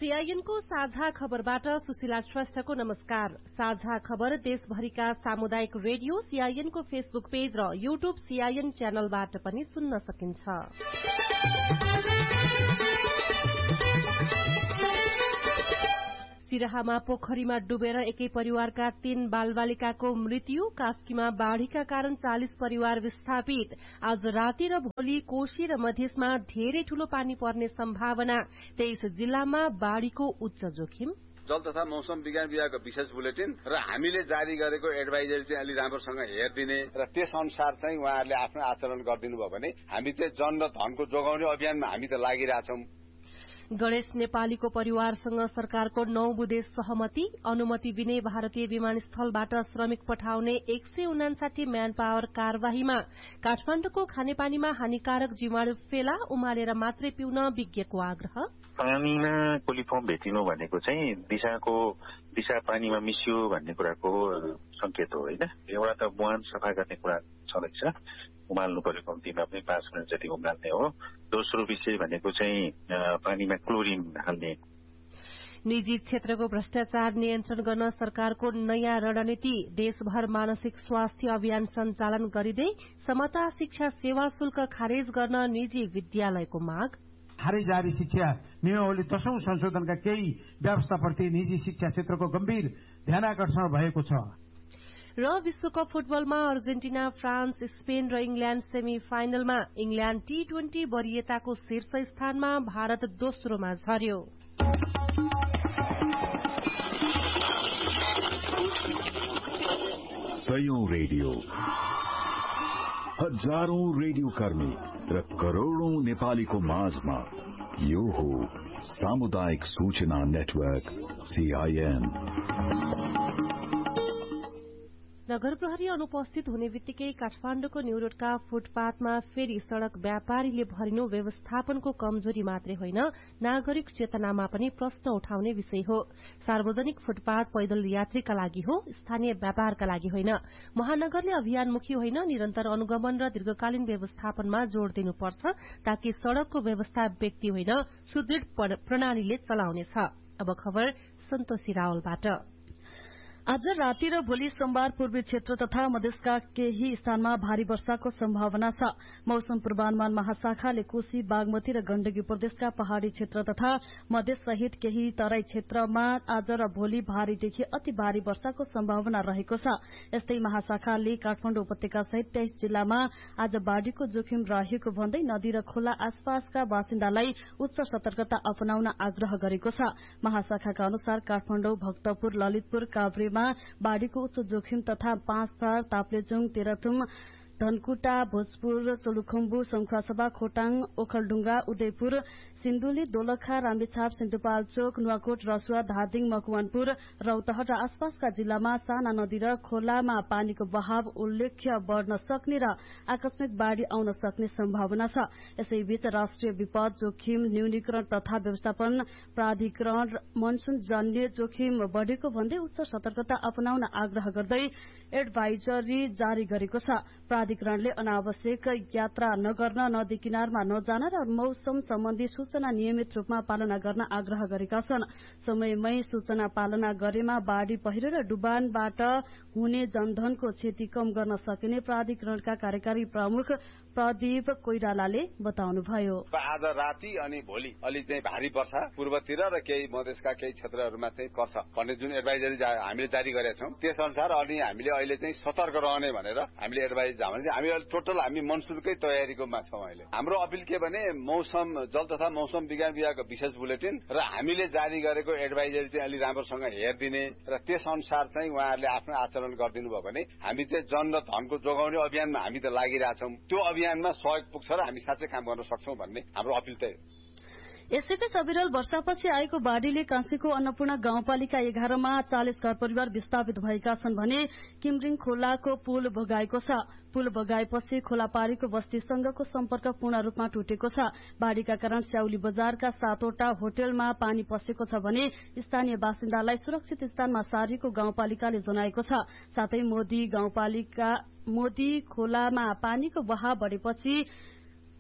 सीआईएनको साझा खबरबाट सुशीला श्रेष्ठको नमस्कार। साझा खबर देशभरिका सामुदायिक रेडियो सीआईएनको फेसबुक पेज र यूट्यूब सीआईएन च्यानलबाट पनि सुन्न सकिन्छ। सिराहामा पोखरीमा डुबेर एकै परिवारका 3 बालबालिकाको मृत्यु। कास्कीमा बाढ़ीका कारण 40 परिवार विस्थापित। आज राति र भोलि कोशी र मधेसमा धेरै ठूलो पानी पर्ने सम्भावना। 23 जिल्लामा बाढ़ीको उच्च जोखिम। जल तथा मौसम विज्ञान विभागको विशेष बुलेटिन र हामीले जारी गरेको एडभाइजरी चाहिँ अलि राम्रोसँग हेरिदिने र त्यस अनुसार चाहिँ उहाँहरूले आफ्नो आचरण गरिदिनु भयो भने हामी चाहिँ जन र धनको जोगाउने अभियानमा हामी त लागिरहेछौं। गणेश नेपालीको परिवारसँग सरकारको 9 बुँदे सहमति। अनुमति बिनै भारतीय विमानस्थलबाट श्रमिक पठाउने 159 म्यान पावर कार्यवाहीमा। काठमाडौँको खानेपानीमा हानिकारक जीवाणु फेला उमालेर मात्रै पिउन विज्ञको आग्रह। पानीमा कोलिफर्म भेटिनु भनेको चाहिँ दिशा पानीमा मिसियो भन्ने कुराको संकेत हो हैन। एउटा त मुहान सफा गर्ने कुरा छँदैछ, उमाल्नु पर्यो कम्तीमा पनि 5 मिनट जति उमाल्ने हो। दोस्रो विषय भनेको चाहिँ पानीमा क्लोरिन हाल्ने। निजी क्षेत्रको भ्रष्टाचार नियन्त्रण गर्न सरकारको नयाँ रणनीति। देशभर मानसिक स्वास्थ्य अभियान सञ्चालन गरिँदै समता शिक्षा सेवा शुल्क खारेज गर्न निजी विद्यालयको माग। हारै जारी शिक्षा नियमावली 10औं संशोधनका केही व्यवस्थाप्रति निजी शिक्षा क्षेत्रको गम्भीर ध्यानाकर्षण भएको छ। र विश्वकप फुटबलमा अर्जेन्टिना, फ्रान्स, स्पेन र इंग्ल्याण्ड सेमी फाइनलमा। इंग्ल्याण्ड T20 वरियताको शीर्ष स्थानमा, भारत दोस्रोमा झर्यो। सयौं रेडियो, हजारौं रेडियो कर्मी र करोड़ौं नेपालीको माझमा यो हो सामुदायिक सूचना नेटवर्क सीआईएन। नगर प्रहरी अनुपस्थित हुने बित्तिकै काठमाडौँको न्यूरोडका फुटपाथमा फेरि सड़क व्यापारीले भरिनु व्यवस्थापनको कमजोरी मात्रै होइन, नागरिक चेतनामा पनि प्रश्न उठाउने विषय हो। सार्वजनिक फुटपाथ पैदल यात्रीका लागि हो, स्थानीय व्यापारका लागि होइन। महानगरले अभियानमुखी होइन, निरन्तर अनुगमन र दीर्घकालीन व्यवस्थापनमा जोड़ दिनुपर्छ ताकि सड़कको व्यवस्था व्यक्ति होइन सुदृढ़ प्रणालीले चलाउनेछ। अब खबर सन्तोषी रावलबाट। आज राति र भोलि सोमबार पूर्वी क्षेत्र तथा मधेसका केही स्थानमा भारी वर्षाको सम्भावना छ। मौसम पूर्वानुमान महाशाखाले कोशी, बागमती र गण्डकी प्रदेशका पहाड़ी क्षेत्र तथा मधेस सहित केही तराई क्षेत्रमा आज र भोलि भारीदेखि अति भारी वर्षाको सम्भावना रहेको छ। यस्तै महाशाखाले काठमाडौँ उपत्यका सहित 23 जिल्लामा आज बाढ़ीको जोखिम रहेको भन्दै नदी र खोला आसपासका बासिन्दालाई उच्च सतर्कता अपनाउन आग्रह गरेको छ। महाशाखाका अनुसार काठमाडौँ, भक्तपुर, ललितपुर, काभ्रे बाढ़ीको उच्च जोखिम तथा 5 थर, ताप्लेजुङ, तेह्रथुम, धनकुटा, भोजपुर, सोलुखुम्बु, संखुवासभा, खोटाङ, ओखलढुंगा, उदयपुर, सिन्धुली, दोलखा, रामेछाप, सिन्धुपाल्चोक, नुवाकोट, रसुवा, धादिङ, मकवानपुर, रौतहट र आसपासका जिल्लामा साना नदी र खोलामा पानीको बहाव उल्लेख्य बढ़न सक्ने र आकस्मिक बाढ़ी आउन सक्ने सम्भावना छ। यसैबीच राष्ट्रिय विपद जोखिम न्यूनीकरण तथा व्यवस्थापन प्राधिकरण मनसून जन्य जोखिम बढ़ेको भन्दै उच्च सतर्कता अपनाउन आग्रह गर्दै एडभाइजरी जारी गरेको छ। प्राधिकरणले अनावश्यक यात्रा नगर्न, नदी किनारमा नजान र मौसम सम्बन्धी सूचना नियमित रूपमा पालना गर्न आग्रह गरेका छन्। समयमै सूचना पालना गरेमा बाढ़ी, पहिरो र डुबानबाट हुने जनधनको क्षति कम गर्न सकिने प्राधिकरणका कार्यकारी प्रमुख प्रदीप कोइरालाले बताउनुभयो। आज राति अनि भोलि अलि चाहिँ भारी वर्षा पूर्वतिर र केही मधेसका केही क्षेत्रहरूमा चाहिँ पर्छ भन्ने जुन एडभाइजरी हामीले जारी गरेका छौं, त्यस अनुसार अनि हामीले अहिले चाहिँ सतर्क रहने भनेर हामीले एडभाइस हामी टोटल हामी मनसुनकै तयारीकोमा छौं। अहिले हाम्रो अपिल के भने मौसम, जल तथा मौसम विज्ञान विभागको विशेष बुलेटिन र हामीले जारी गरेको एडभाइजरी चाहिँ अलि राम्रोसँग हेरिदिने र त्यस अनुसार चाहिँ उहाँहरूले आफ्नो आचरण गरिदिनु भयो भने हामी चाहिँ जन र धनको जोगाउने अभियानमा हामी त लागिरहेछौं। त्यो अभियानमा सहयोग पुग्छ र हामी साँच्चै काम गर्न सक्छौं भन्ने हाम्रो अपिल त हो। यसैबीच अविरल वर्षापछि आएको बाढ़ीले काँसीको अन्नपूर्ण गाउँपालिका 11 मा 40 घर परिवार विस्थापित भएका छन् भने किमरिङ खोलाको पुल बगाएको छ। पुल बगाएपछि खोलापारीको बस्तीसँगको सम्पर्क पूर्ण रूपमा टुटेको छ। बाढ़ीका कारण स्याउली बजारका 7 वटा होटलमा पानी पसेको छ भने स्थानीय बासिन्दालाई सुरक्षित स्थानमा सारेको गाउँपालिकाले जनाएको छ। साथै मोदी खोलामा पानीको बहाव बढेपछि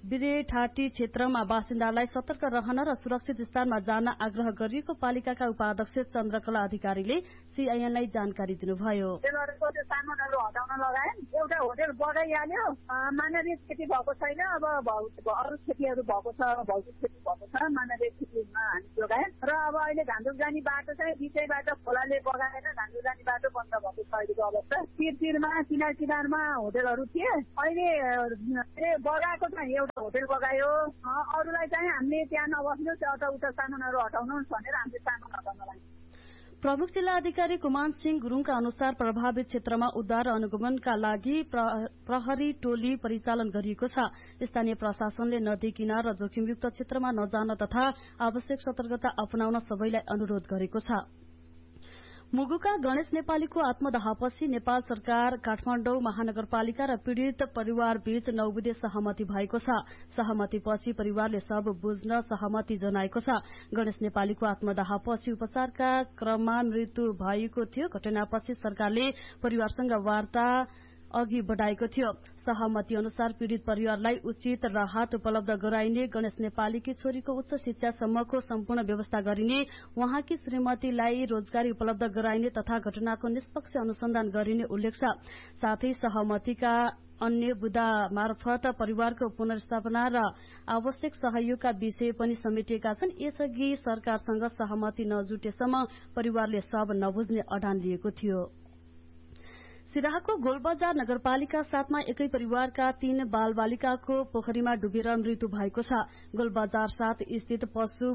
बिरेठाटी क्षेत्रमा बासिन्दालाई सतर्क रहन र सुरक्षित स्थानमा जान आग्रह गरिएको पालिकाका उपाध्यक्ष चन्द्रकला अधिकारीले सीआईएनलाई जानकारी दिनुभयो। सामानहरू हटाउन लगाए, एउटा होटेल बगाइहाल्यो, मानवीय खेती भएको छैन, अब अरू खेतीहरू भएको छ, भौतिक खेती भएको छ, मानवीय खेतीमा हामी जोगायौँ र अब अहिले घान्दुक जाने बाटो चाहिँ बिचैबाट खोलाले बगाएर घान्दुक जाने बाटो बन्द भएको छ अहिलेको अवस्था। तिरमा किनारमा होटेलहरू थिए, अहिले बगाएको चाहिँ एउटा होटेल बगायो, अरूलाई चाहिँ हामीले त्यहाँ नबस्नु उता सामानहरू हटाउनुहोस् भनेर हामीले सामान हटाउन लाग्यौँ। प्रमुख जिल्ला अधिकारी कुमान सिंह गुरूङका अनुसार प्रभावित क्षेत्रमा उद्धार र अनुगमनका लागि प्रहरी टोली परिचालन गरिएको छ। स्थानीय प्रशासनले नदी किनार र जोखिमयुक्त क्षेत्रमा नजान तथा आवश्यक सतर्कता अपनाउन सबैलाई अनुरोध गरेको छ। मुगुका गणेश नेपालीको आत्मदाहपछि नेपाल सरकार, काठमाडौँ महानगरपालिका र पीड़ित परिवार बीच 9 बुँदे सहमति भएको छ। सहमतिपछि परिवारले सब बुझ्न सहमति जनाएको छ। गणेश नेपालीको आत्मदाहपछि उपचारका क्रममा मृत्यु भएको थियो। घटनापछि सरकारले परिवारसँग वार्ता अघि बढ़ाएको थियो। सहमति अनुसार पीड़ित परिवारलाई उचित राहत उपलब्ध गराइने, गणेश नेपालीकी छोरीको उच्च शिक्षासम्मको सम्पूर्ण व्यवस्था गरिने, उहाँकी श्रीमतीलाई रोजगारी उपलब्ध गराइने तथा घटनाको निष्पक्ष अनुसन्धान गरिने उल्लेख छ। साथै सहमतिका अन्य बुदा मार्फत परिवारको पुनर्स्थापना र आवश्यक सहयोगका विषय पनि समेटिएका छन्। यसअघि सरकारसँग सहमति नजुटेसम्म परिवारले सब नबुझ्ने अडान लिएको थियो। सिराहाको गोलबजार नगरपालिका 7 मा एकै परिवारका 3 बालबालिकाको पोखरीमा डुबेर मृत्यु भएको छ। गोलबजार 7 स्थित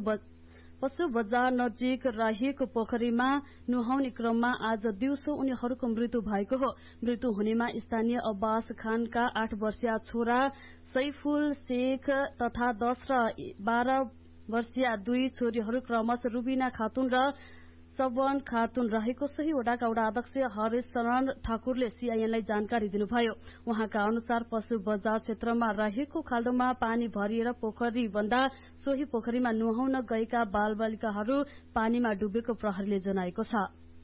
पशु बजार नजिक रहेको पोखरीमा नुहाउने क्रममा आज दिउँसो उनीहरूको मृत्यु भएको हो। मृत्यु हुनेमा स्थानीय अब्बास खानका 8 वर्षीय छोरा सैफुल शेख तथा 10 र 12 वर्षीय 2 छोरीहरू क्रमशः रुबिना खातुन र सबन खातुन रहेको सोही वडाका वडा अध्यक्ष हरेश शरण ठाकुरले सीआईएनलाई जानकारी दिनुभयो। उहाँका अनुसार पशु बजार क्षेत्रमा रहेको खाल्डोमा पानी भरिएर पोखरी बन्दा सोही पोखरीमा नुहाउन गएका बालबालिकाहरू पानीमा डुबेको प्रहरीले जनाएको छ।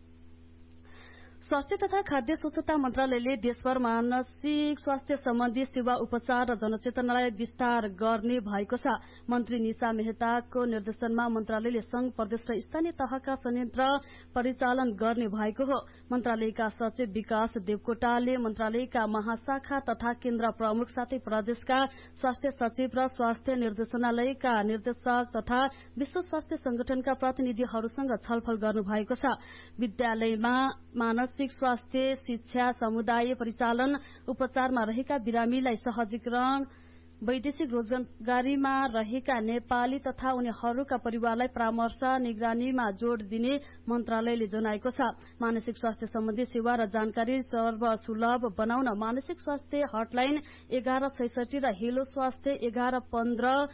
स्वास्थ्य तथा खाद्य स्वच्छता मन्त्रालयले देशभर मानसिक स्वास्थ्य सम्बन्धी सेवा उपचार र जनचेतनालाई विस्तार गर्ने भएको छ। मन्त्री निशा मेहताको निर्देशनमा मन्त्रालयले संघ, प्रदेश र स्थानीय तहका संयन्त्र परिचालन गर्ने भएको हो। मन्त्रालयका सचिव विकास देवकोटाले मन्त्रालयका महाशाखा तथा केन्द्र प्रमुख साथै प्रदेशका स्वास्थ्य सचिव र स्वास्थ्य निर्देशनालयका निर्देशक तथा विश्व स्वास्थ्य संगठनका प्रतिनिधिहरूसँग छलफल गर्नुभएको छ। विद्यालयमा मानसिक स्वास्थ्य शिक्षा, समुदाय परिचालन, उपचारमा रहेका बिरामीलाई सहजीकरण, वैदेशिक रोजगारीमा रहेका नेपाली तथा उनीहरूका परिवारलाई परामर्श निगरानीमा जोड़ दिने मन्त्रालयले जनाएको छ। मानसिक स्वास्थ्य सम्बन्धी सेवा र जानकारी सर्वसुलभ बनाउन मानसिक स्वास्थ्य हटलाइन 1166 र हेलो स्वास्थ्य 1115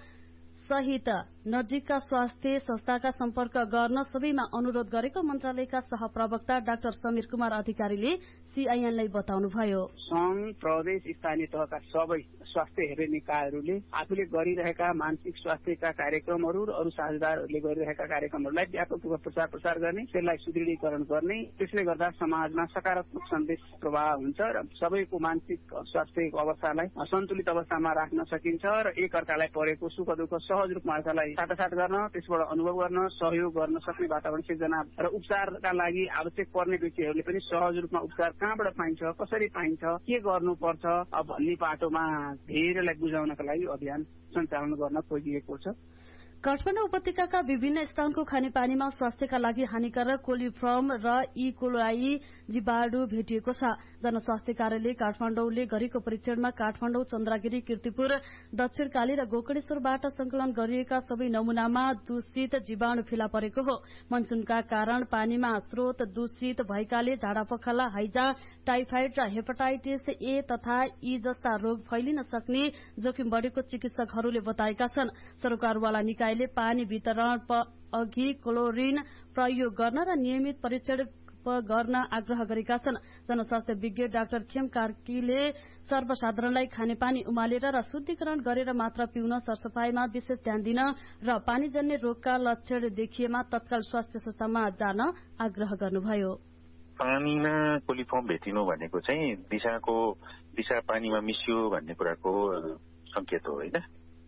सहित नजिकका स्वास्थ्य संस्थाका सम्पर्क गर्न सबैमा अनुरोध गरेको मन्त्रालयका सहप्रवक्ता डाक्टर समीर कुमार अधिकारीले सीआईएनलाई बताउनुभयो। संघ, प्रदेश, स्थानीय तहका सबै स्वास्थ्य हेर्ने निकायहरूले आफूले गरिरहेका मानसिक स्वास्थ्यका कार्यक्रमहरू र अरू साझेदारहरूले गरिरहेका कार्यक्रमहरूलाई व्यापक रूपमा प्रचार गर्ने, त्यसलाई सुदृढीकरण गर्ने, त्यसले गर्दा समाजमा सकारात्मक सन्देश प्रवाह हुन्छ र सबैको मानसिक स्वास्थ्यको अवस्थालाई सन्तुलित अवस्थामा राख्न सकिन्छ र एक अर्कालाई परेको सुख दुःख सहज रूपमा अर्कालाई साटासाट गर्न, त्यसबाट अनुभव गर्न, सहयोग गर्न सक्ने वातावरण सिर्जना र उपचारका लागि आवश्यक पर्ने व्यक्तिहरूले पनि सहज रूपमा उपचार कहाँबाट पाइन्छ, कसरी पाइन्छ, के गर्नुपर्छ भन्ने पाटोमा धेरैलाई बुझाउनका लागि अभियान सञ्चालन गर्न खोजिएको छ। काठमाडौँ उपत्यकाका विभिन्न स्थानको खानेपानीमा स्वास्थ्यका लागि हानिकारक कोलिफर्म र इकोलाई जीवाणु भेटिएको छ। जनस्वास्थ्य कार्यालय काठमाडौँले गरेको परीक्षणमा काठमाडौँ, चन्द्रगिरी, कीर्तिपुर, दक्षिणकाली र गोकर्णेश्वरबाट संकलन गरिएका सबै नमूनामा दूषित जीवाणु फेला परेको हो। मनसुनका कारण पानीमा स्रोत दूषित भएकाले झाडापखाला, हैजा, टाइफाइड र हेपाटाइटिस ए तथा ई जस्ता रोग फैलिन सक्ने जोखिम बढ़ेको चिकित्सकहरूले बताएका छन्। सरकारवाला निकायले पानी वितरण अघि क्लोरिन प्रयोग गर्न र नियमित परीक्षण गर्न आग्रह गरेका छन्। जनस्वास्थ्य विज्ञ डाक्टर खेम कार्कीले सर्वसाधारणलाई खानेपानी उमालेर र शुद्धिकरण गरेर मात्र पिउन, सरसफाईमा विशेष ध्यान दिन र पानीजन्य रोगका लक्षण देखिएमा तत्काल स्वास्थ्य संस्थामा जान आग्रह गर्नुभयो। पानीमा कोलिफर्म भेटिनु भनेको चाहिँ दिशा पानीमा मिसियो भन्ने कुराको संकेत हो, होइन?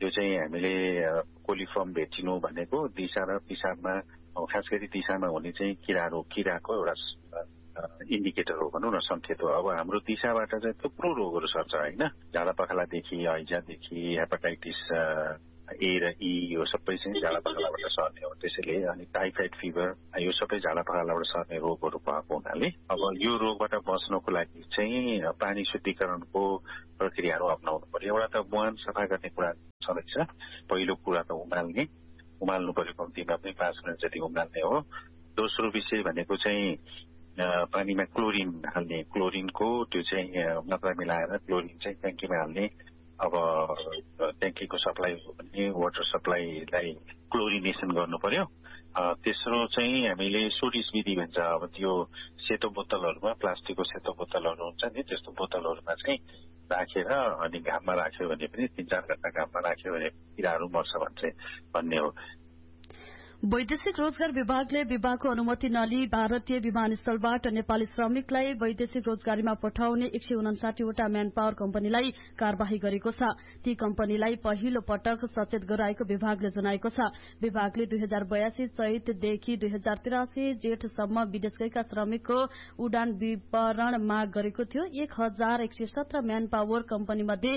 त्यो चाहिँ हामीले कोलिफर्म भेटिनो भनेको दिशा र पिसाबमा खास गरी दिशामा हुने चाहिँ किराको एउटा इन्डिकेटर हो भनौँ न, संकेत हो। अब हाम्रो दिशाबाट चाहिँ थुप्रो रोगहरू सर्छ होइन, झाडा पखालादेखि हैजादेखि हेपाटाइटिस ए र ई यो सबै चाहिँ झाडा पखालाबाट सर्ने हो। त्यसैले अनि टाइफाइड फिभर यो सबै झाडा पखालाबाट सर्ने रोगहरू भएको हुनाले अब यो रोगबाट बच्नको लागि चाहिँ पानी शुद्धिकरणको प्रक्रियाहरू अप्नाउनु पर्यो। एउटा त मुहान सफा गर्ने कुरा छँदैछ। पहिलो कुरा त उमाल्नु पर्यो, कम्तीमा पनि 5 मिनट जति उमाल्ने हो। दोस्रो विषय भनेको चाहिँ पानीमा क्लोरिन हाल्ने, क्लोरिनको त्यो चाहिँ मात्रा मिलाएर क्लोरिन चाहिँ ट्याङ्कीमा हाल्ने। अब ट्याङ्कीको सप्लाई हो भने वाटर सप्लाईलाई क्लोरिनेसन गर्नु पर्यो। तेस्रो चाहिँ हामीले सोडिस विधि भन्छ। अब त्यो सेतो बोतलहरूमा, प्लास्टिकको सेतो बोतलहरू हुन्छ नि, त्यस्तो बोतलहरूमा चाहिँ राखेर अनि घाममा राख्यो भने पनि 3-4 घण्टा घाममा राख्यो भने किराहरू मर्छ भन्ने हो। वैदेशिक रोजगार विभागले विभागको अनुमति नलिई भारतीय विमानस्थलबाट नेपाली श्रमिकलाई वैदेशिक रोजगारीमा पठाउने 159 वटा म्यान पावर कम्पनीलाई कार्यवाही गरेको छ। ती कम्पनीलाई पहिलो पटक सचेत गराएको विभागले जनाएको छ। विभागले 2082 चैतदेखि 2083 जेठसम्म विदेश गएका श्रमिकको उडान विवरण माग गरेको थियो। 1117 म्यान पावर कम्पनी मध्ये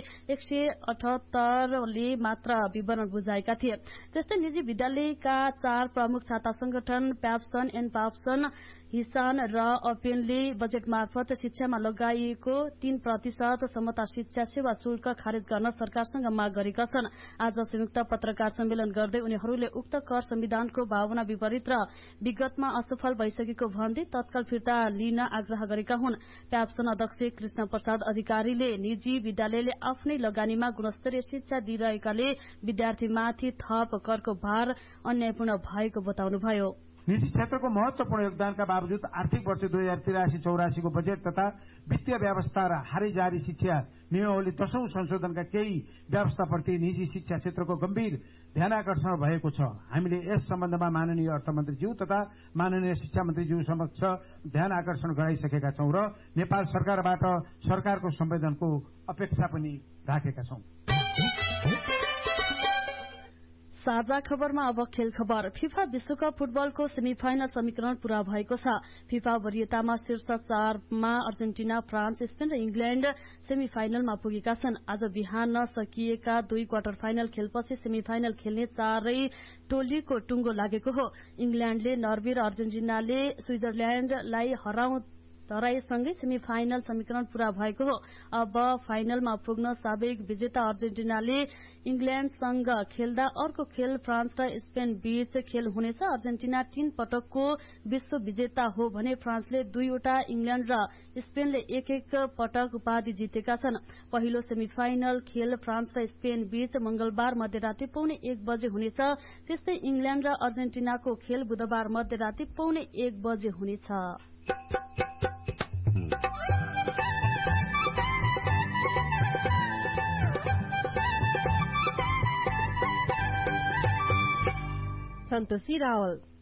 178 ले मात्र विवरण बुझाएका थिए। त्यस्तै निजी विद्यालयका 4 प्रमुख छाता संगठन प्याप्सन, एनपाप्सन, हिसान र अपेनले बजेट मार्फत शिक्षामा लगाइएको 3% समता शिक्षा सेवा शुल्क खारेज गर्न सरकारसँग माग गरेका छन्। आज संयुक्त पत्रकार सम्मेलन गर्दै उनीहरूले उक्त कर संविधानको भावना विपरीत र विगतमा असफल भइसकेको भन्दै तत्काल फिर्ता लिन आग्रह गरेका हुन्। प्याप्सन अध्यक्ष कृष्ण प्रसाद अधिकारीले निजी विद्यालयले आफ्नै लगानीमा गुणस्तरीय शिक्षा दिइरहेकाले विद्यार्थीमाथि थप करको भार अन्यायपूर्ण भएको बताउनुभयो। निजी क्षेत्रको महत्वपूर्ण योगदानका बावजुद आर्थिक वर्ष 2083-84 को बजेट तथा वित्तीय व्यवस्था र हारै जारी शिक्षा नियमावली 10औं संशोधनका केही व्यवस्थाप्रति निजी शिक्षा क्षेत्रको गम्भीर ध्यानाकर्षण भएको छ। हामीले यस सम्बन्धमा माननीय अर्थमन्त्रीज्यू तथा माननीय शिक्षा मन्त्रीज्यू समक्ष ध्यान आकर्षण गराइसकेका छौं र नेपाल सरकारबाट सरकारको संवेदनको अपेक्षा पनि राखेका छौं। साझा खबरमा अब खेल खबर। फिफा विश्वकप फुटबलको सेमिफाइनल समीकरण पूरा भएको छ। फिफा वरियतामा शीर्ष 4मा अर्जेन्टिना, फ्रान्स, स्पेन र इंग्ल्याण्ड सेमिफाइनलमा पुगेका छन्। आज बिहान सकिएका 2 क्वार्टर फाइनल खेलपछि सेमिफाइनल खेल्ने 4 टोलीको टुङ्गो लागेको हो। इंग्ल्याण्डले नर्वे र अर्जेन्टिनाले स्विजरल्याण्डलाई हराएसँगै सेमिफाइनल समीकरण पूरा भएको हो। अब फाइनलमा पुग्न साबिक विजेता अर्जेन्टिनाले इंग्ल्याण्डसँग खेल्दा अर्को खेल फ्रान्स र स्पेन बीच खेल हुनेछ। अर्जेन्टिना 3 पटकको विश्व विजेता हो भने फ्रान्सले 2 वटा, इंग्ल्याण्ड र स्पेनले 1-1 पटक उपाधि जितेका छन्। पहिलो सेमिफाइनल खेल फ्रान्स र स्पेन बीच मंगलबार मध्यराती 1:15 बजे हुनेछ। त्यस्तै इंग्ल्याण्ड र अर्जेन्टिनाको खेल बुधबार मध्यराती 1:15 बजे हुनेछ। सन्तोषी रावल।